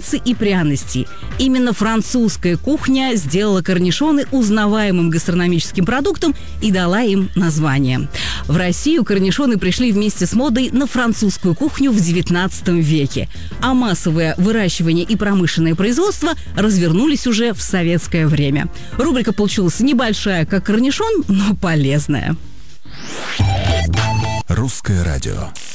специй и пряностей. Именно французская кухня сделала корнишоны узнаваемым гастрономическим продуктом и дала им название. В Россию корнишоны пришли вместе с модой на французскую кухню в XIX веке, а массовое выращивание и промышленное производство развернулись уже в советское время. Рубрика получилась небольшая, как корнишон, но полезная. Русское радио.